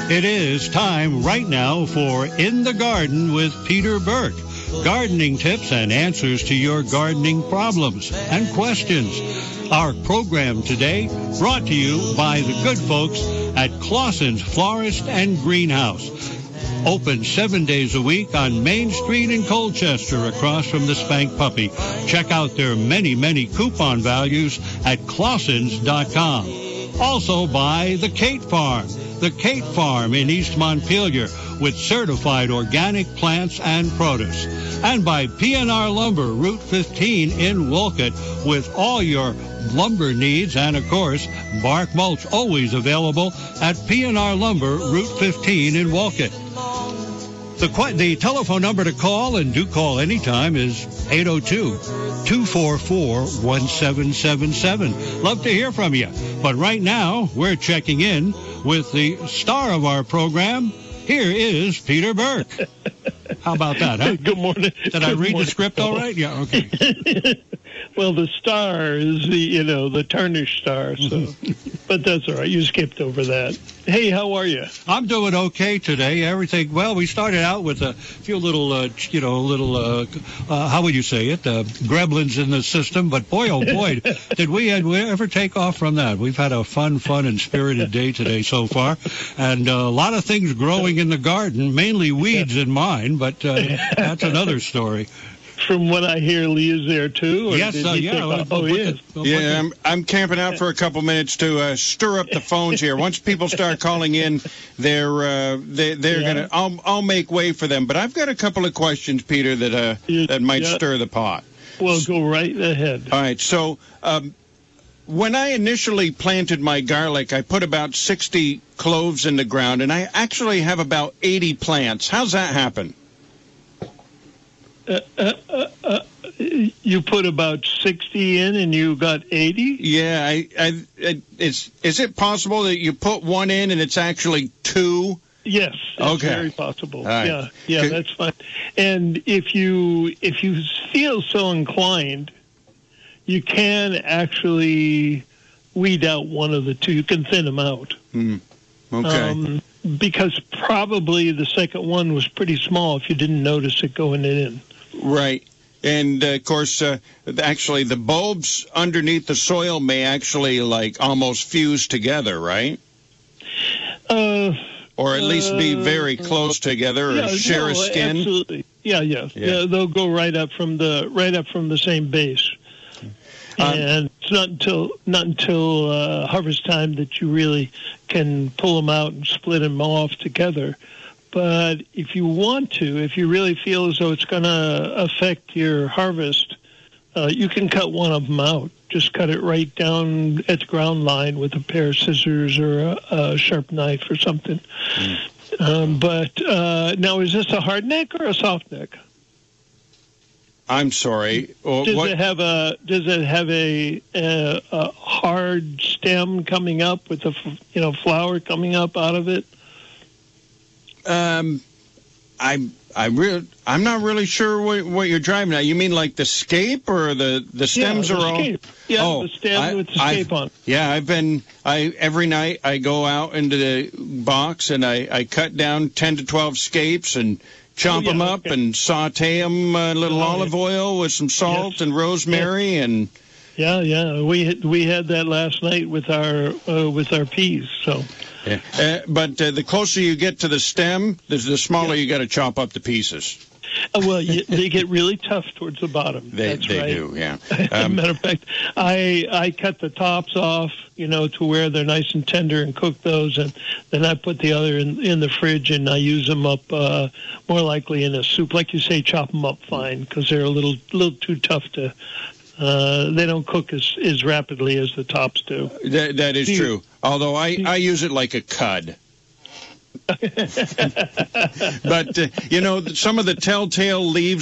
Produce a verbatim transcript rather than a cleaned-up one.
It is time right now for In the Garden with Peter Burke. Gardening tips and answers to your gardening problems and questions. Our program today brought to you by the good folks at Clausen's Florist and Greenhouse. Open seven days a week on Main Street in Colchester across from the Spank Puppy. Check out their many, many coupon values at clausens dot com. Also by the Kate Farm. The Kate Farm in East Montpelier with certified organic plants and produce. And by P N R Lumber, Route fifteen in Wolcott with all your lumber needs. And, of course, bark mulch always available at P N R Lumber, Route fifteen in Wolcott. The, the telephone number to call, and do call anytime, is eight oh two, two four four, one seven seven seven. Love to hear from you. But right now, we're checking in with the star of our program. Here is Peter Burke. How about that, huh? Good morning. Did Good I read morning. the script all right? Yeah, okay. Well, the star is the, you know, the tarnished star, so. But that's all right. You skipped over that. Hey, how are you? I'm doing okay today. Everything, well, we started out with a few little, uh, you know, little, uh, uh, how would you say it, uh, gremlins in the system. But boy, oh boy, did we, had we ever take off from that. We've had a fun, fun and spirited day today so far. And uh, a lot of things growing in the garden, mainly weeds in mine, but uh, that's another story. From what I hear, Lee is there too. Or yes, did uh, he yeah. take Well, off? Oh, he is. the, Yeah, I'm I'm camping out for a couple minutes to uh, stir up the phones here. Once people start calling in, they're uh, they they're Yeah. gonna. I'll I'll make way for them. But I've got a couple of questions, Peter, that uh Yeah, that might yeah. stir the pot. Well, go right ahead. All right. So um, when I initially planted my garlic, I put about sixty cloves in the ground, and I actually have about eighty plants. How's that happen? Uh, uh, uh, uh, you put about sixty in, and you got eighty. Yeah, I, I, I, it's, is it possible that you put one in and it's actually two? Yes, it's Okay. very possible. All right. Yeah, yeah, Could- that's fine. And if you if you feel so inclined, you can actually weed out one of the two. You can thin them out. Hmm. Okay. Um, because probably the second one was pretty small if you didn't notice it going in. Right. And, uh, of course, uh, actually, the bulbs underneath the soil may actually, like, almost fuse together, right? Uh, Or at least be Uh, very close together or yeah, share no, a skin? Absolutely. Yeah, yeah, Yeah. yeah. They'll go right up from the right up from the same base. Um, And it's not until not until uh, harvest time that you really can pull them out and split them off together. But if you want to, if you really feel as though it's going to affect your harvest, uh, you can cut one of them out. Just cut it right down at the ground line with a pair of scissors or a, a sharp knife or something. Mm. Um, but uh, now, is this a hard neck or a soft neck? I'm sorry. Well, Does what, it have a Does it have a, a a hard stem coming up with a f- you know flower coming up out of it? um, I, I really, I'm not really sure what, what you're driving at. You mean like the scape or the, the stems yeah, the are all? scape. Yeah, Oh, the stem I- with the I've- scape on. Yeah, I've been. I every night I go out into the box and I, I cut down ten to twelve scapes and chop Oh, yeah, them up okay. and saute them a little Oh, olive yeah. oil with some salt Yes. and rosemary and. Yeah, yeah. We had, we had that last night with our uh, with our peas. So Yeah. Uh, but uh, the closer you get to the stem, the, the smaller you got to chop up the pieces. uh, well, you, they get really tough towards the bottom. They That's they right. do, yeah. As a Um, matter of fact, I I cut the tops off, you know, to where they're nice and tender, and cook those, and then I put the other in in the fridge, and I use them up uh, more likely in a soup, like you say, chop them up fine because they're a little little too tough to. Uh, they don't cook as as rapidly as the tops do. that, that is Do you- true. Although I, I use it like a cud. But, uh, you know, some of the telltale leaves